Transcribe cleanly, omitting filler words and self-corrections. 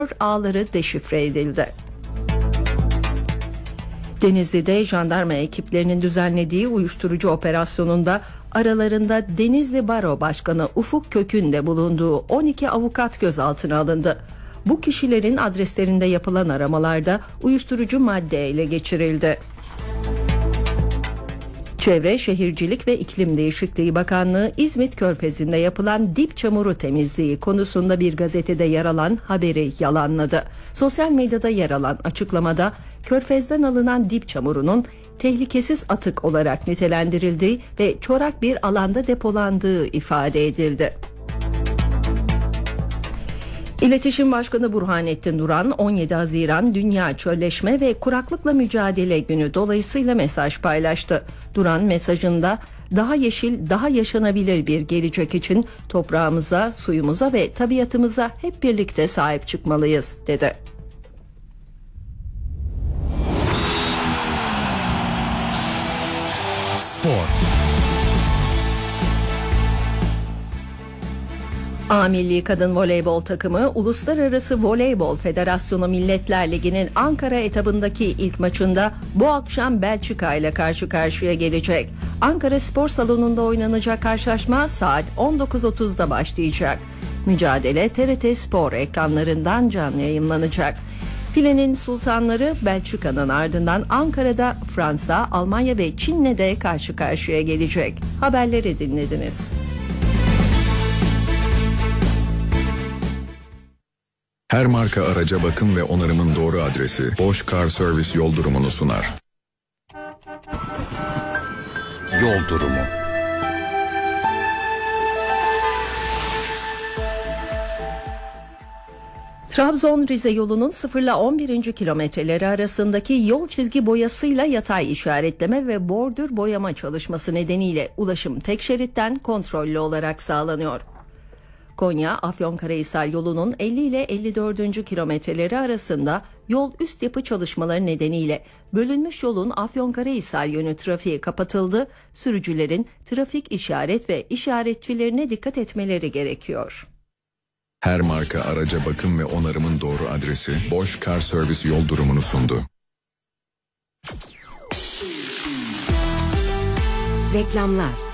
ağları deşifre edildi. Denizli'de jandarma ekiplerinin düzenlediği uyuşturucu operasyonunda aralarında Denizli Baro Başkanı Ufuk Kök'ün de bulunduğu 12 avukat gözaltına alındı. Bu kişilerin adreslerinde yapılan aramalarda uyuşturucu madde ele geçirildi. Çevre, Şehircilik ve İklim Değişikliği Bakanlığı İzmit Körfezi'nde yapılan dip çamuru temizliği konusunda bir gazetede yer alan haberi yalanladı. Sosyal medyada yer alan açıklamada Körfez'den alınan dip çamurunun tehlikesiz atık olarak nitelendirildiği ve çorak bir alanda depolandığı ifade edildi. İletişim Başkanı Burhanettin Duran 17 Haziran Dünya Çölleşme ve Kuraklıkla Mücadele Günü dolayısıyla mesaj paylaştı. Duran mesajında daha yeşil, daha yaşanabilir bir gelecek için toprağımıza, suyumuza ve tabiatımıza hep birlikte sahip çıkmalıyız dedi. Spor. A Milli Kadın Voleybol takımı Uluslararası Voleybol Federasyonu Milletler Ligi'nin Ankara etabındaki ilk maçında bu akşam Belçika ile karşı karşıya gelecek. Ankara Spor Salonu'nda oynanacak karşılaşma saat 19.30'da başlayacak. Mücadele TRT Spor ekranlarından canlı yayımlanacak. Filenin sultanları Belçika'nın ardından Ankara'da Fransa, Almanya ve Çin'le de karşı karşıya gelecek. Haberleri dinlediniz. Her marka araca bakım ve onarımın doğru adresi Bosch Car Service yol durumunu sunar. Yol durumu. Trabzon-Rize yolunun 0 ile 11. kilometreleri arasındaki yol çizgi boyasıyla yatay işaretleme ve bordür boyama çalışması nedeniyle ulaşım tek şeritten kontrollü olarak sağlanıyor. Konya-Afyonkarahisar yolunun 50 ile 54. kilometreleri arasında yol üst yapı çalışmaları nedeniyle bölünmüş yolun Afyonkarahisar yönü trafiğe kapatıldı. Sürücülerin trafik işaret ve işaretçilerine dikkat etmeleri gerekiyor. Her marka araca bakım ve onarımın doğru adresi Bosch Car Service yol durumunu sundu. Reklamlar.